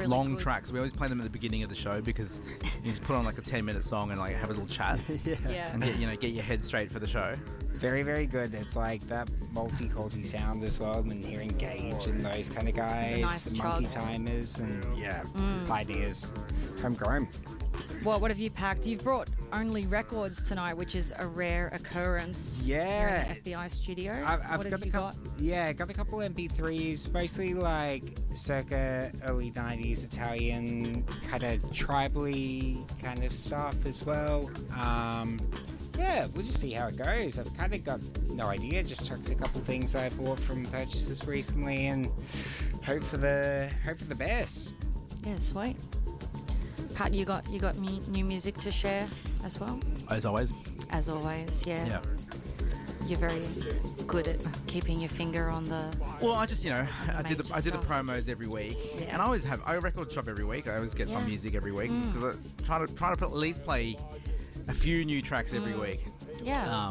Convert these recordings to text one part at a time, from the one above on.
really long good. tracks. We always play them at the beginning of the show because you just put on like a 10-minute song and like have a little chat Yeah. and get your head straight for the show. Very, very good. It's like that multi-culty sound as well, and hearing Gage and those kind of guys, The nice Monkey chug. Timers, and ideas. Homegrown. Well, what have you packed? You've brought only records tonight, which is a rare occurrence. Yeah. Here in the FBI studio. I've what got have a you couple. got? Yeah, got a couple MP3s, mostly like circa early '90s Italian kind of tribally kind of stuff as well. Yeah, we'll just see how it goes. I've kind of got no idea. Just chucked a couple things I bought from purchases recently, and hope for the best. Yeah, sweet. Pat, you got new music to share as well? As always. As always, yeah. Yeah. You're very good at keeping your finger on the. Well, I just I do the stuff. promos every week, Yeah. and I record shop every week. I always get some Yeah. music every week because I try to at least play a few new tracks every week. Yeah.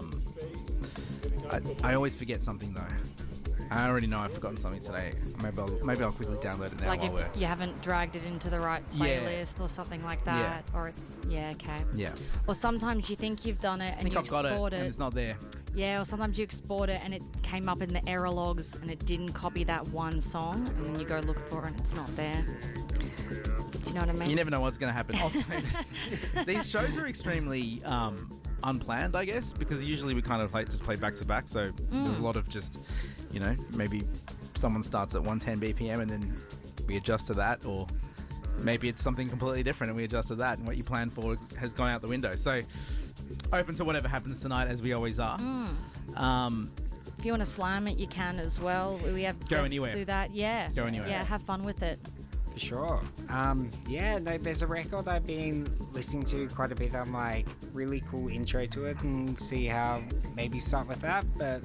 I always forget something though. I already know I've forgotten something today. Maybe I'll quickly download it now like while if you haven't dragged it into the right playlist or something like that, or it's okay. Yeah. Or sometimes you think you've done it and you I've got export it and it's not there. Yeah, or sometimes you export it and it came up in the error logs and it didn't copy that one song, and then you go look for it and it's not there. Do you know what I mean? You never know what's going to happen. Also, these shows are extremely unplanned, I guess, because usually we kind of just play back to back. So there's a lot of just, maybe someone starts at 110 BPM and then we adjust to that, or maybe it's something completely different and we adjust to that, and what you planned for has gone out the window. So open to whatever happens tonight, as we always are. If you want to slam it, you can as well. We have Go guests anywhere. do that. Yeah. Go anywhere. Yeah, have fun with it. For sure. There's a record I've been listening to quite a bit. I'm like, really cool intro to it, and see how maybe start with that. But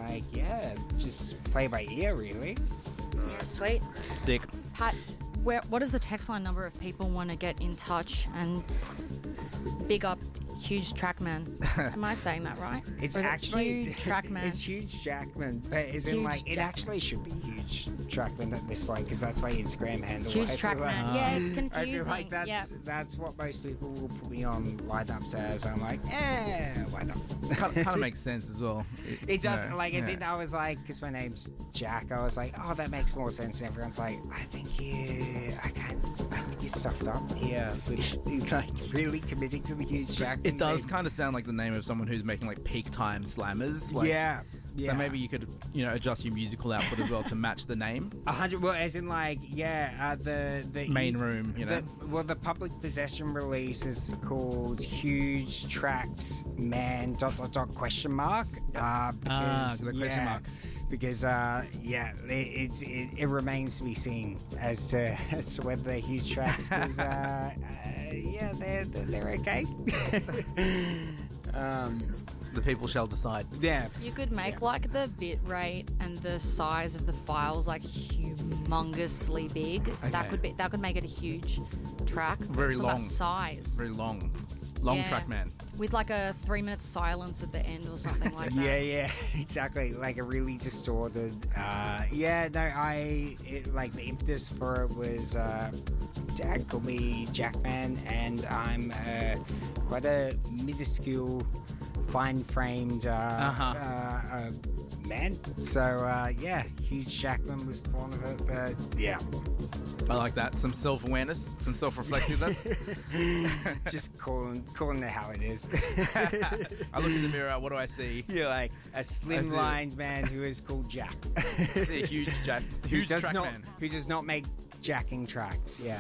just play by ear, really. Yeah, sweet. Sick. Pat, what is the text line number if people want to get in touch and big up Huge Trackman? Am I saying that right? It's Or is it actually Huge Trackman. It's Huge Jackman, but as in Huge like it actually should be Huge Trackman at this point, because that's my Instagram handle. Huge I feel like- Trackman. Yeah, it's I feel confusing. like that's what most people will put me on lineups as. I'm like, why not? Kind of makes sense as well. It does, I was like, because my name's Jack, I was like, oh, that makes more sense. And everyone's like, I think you stuffed up here with like really committing to the Huge Jack. It does kind of sound like the name of someone who's making like peak time slammers. Yeah. So maybe you could, adjust your musical output as well to match the name. 100. Well, as in like, the Main room, the public possession release is called Huge Tracks Man ... question mark. Because, the question mark. Because it remains to be seen as to whether they're huge tracks. Because they're okay. The people shall decide. Yeah. You could make like the bit rate and the size of the files like humongously big. Okay. That could make it a huge track. Very It's all long. about size. Very long Yeah. track, man. With like a 3-minute silence at the end or something like that. Yeah, exactly. Like a really distorted. The impetus for it was Dad called me Jackman, and I'm quite a minuscule, fine-framed man. So Huge Jackman was born of it. But yeah. I like that. Some self-awareness, some self-reflectiveness. Just calling it how it is. I look in the mirror, what do I see? You're like a slim-lined man who is called Jack. I see a huge track man. Who does not make jacking tracks. Yeah.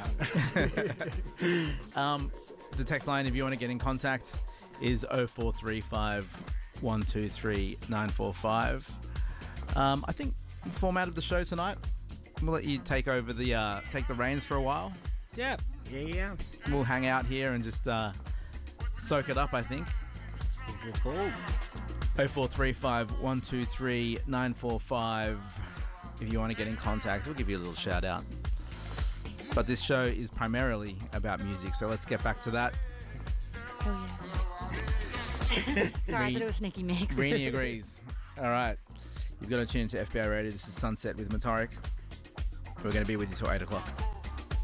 The text line, if you want to get in contact, is 0435 123 945. I think the format of the show tonight, we'll let you take over take the reins for a while. Yeah. We'll hang out here and just soak it up, I think. Cool. 0435 123 945. If you want to get in contact, we'll give you a little shout out. But this show is primarily about music, so let's get back to that. Oh, yeah. Sorry, I thought it was Nicky Mix. Greenie agrees. All right. You've got to tune into FBI Radio. This is Sunset with Motoric. We're going to be with you till 8 o'clock.